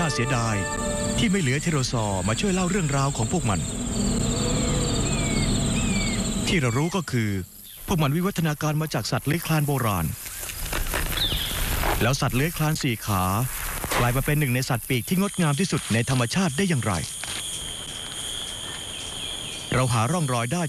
าเสียดายที่ไม่เหลือเทโรซอร์มาช่วยเล่าเรื่องราวของพวกมันที่เรารู้ก็คือพวกมันวิวัฒนาการมาจากสัตว์เลื้อยคลานโบราณแล้วสัตว์เลื้อยคลาน4 ขากลายมาเป็นหนึ่งในสัตว์ปีกที่งดงามที่สุดในธรรมชาติได้อย่างไรเราหาร่องรอยได้